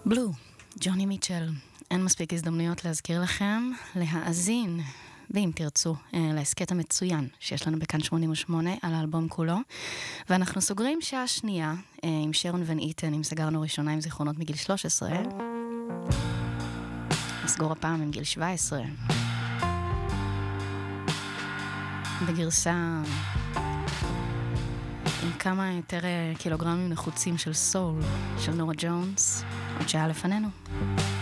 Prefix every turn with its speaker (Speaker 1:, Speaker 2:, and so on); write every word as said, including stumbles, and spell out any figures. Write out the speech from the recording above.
Speaker 1: בלו, ג'וני מיטשל. אין מספיק הזדמנויות להזכיר לכם, להאזין, ואם תרצו, להסקט המצוין שיש לנו בכאן שמונים ושמונה על האלבום כולו. ואנחנו סוגרים שעה שנייה עם שרון ון איתן, אם סגרנו ראשונה עם זיכרונות מגיל שלוש עשרה. נסגור הפעם עם גיל שבע עשרה. בגרסה עם כמה יותר קילוגרמים נחוצים של סול, של נורה ג'ונס, עוד שעה לפנינו.